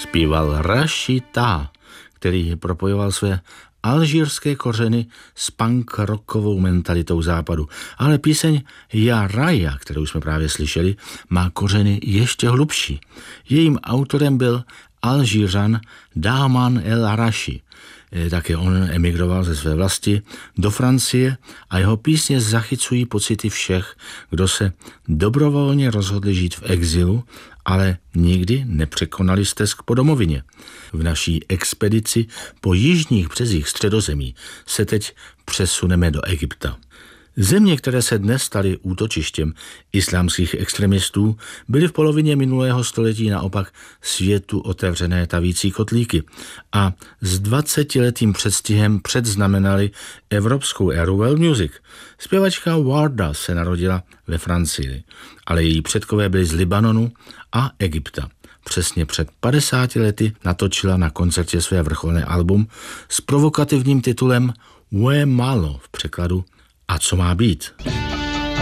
Zpíval Rašita, který propojoval své alžírské kořeny s punk rockovou mentalitou západu. Ale píseň Ja Raya, kterou jsme právě slyšeli, má kořeny ještě hlubší. Jejím autorem byl Alžířan Dahman El Araši. Také on emigroval ze své vlasti do Francie a jeho písně zachycují pocity všech, kdo se dobrovolně rozhodli žít v exilu, ale nikdy nepřekonali stesk po domovině. V naší expedici po jižních březích Středozemí se teď přesuneme do Egypta. Země, které se dnes staly útočištěm islámských extremistů, byly v polovině minulého století naopak světu otevřené tavící kotlíky a s 20letým předstihem předznamenali evropskou éru world music. Zpěvačka Warda se narodila ve Francii, ale její předkové byli z Libanonu a Egypta. Přesně před 50 lety natočila na koncertě své vrcholné album s provokativním titulem Ue Malo, v překladu A co má být?